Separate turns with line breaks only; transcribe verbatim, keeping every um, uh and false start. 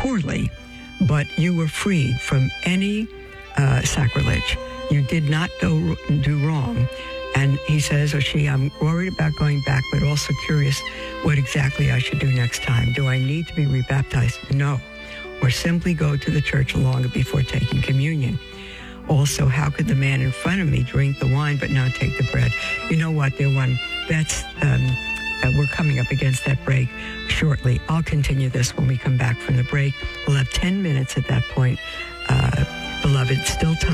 poorly, but you were freed from any uh, sacrilege. You did not do, do wrong. And he says, or she, I'm worried about going back, but also curious what exactly I should do next time. Do I need to be rebaptized? No. Or simply go to the church longer before taking communion. Also, how could the man in front of me drink the wine but not take the bread? You know what, dear one, that's, um, uh, we're coming up against that break shortly. I'll continue this when we come back from the break. We'll have ten minutes at that point. Uh, beloved, still time.